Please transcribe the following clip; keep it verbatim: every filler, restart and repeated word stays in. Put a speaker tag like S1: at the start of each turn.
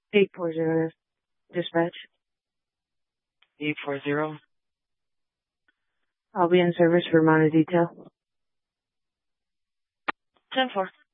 S1: eight four zero, dispatch.
S2: eight four zero.
S1: I'll be in service for amount of detail.
S2: ten four.